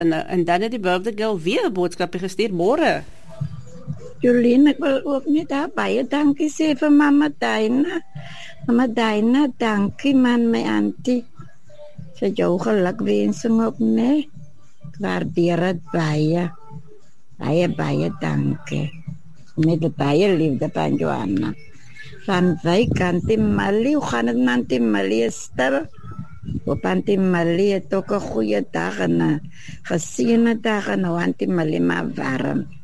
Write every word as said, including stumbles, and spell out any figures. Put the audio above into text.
En, en dan het die birthday girl weer 'n boodskapie gestuur, môre. Jolien, ek wil ook net daar baie dankie sê vir Mama Daina. Mama Daina, dankie man, my auntie. Vir jou gelukwensing ook, nee. Ek waardeer dit baie. Baie, baie dankie. Met baie liefde van Johanna. Van Wyk, Auntie Mali, hoe gaan het met Auntie Mali, Esther? Op Auntie Mali het ook een goeie dag en een geseënde dag en nou Auntie Mali maar warm.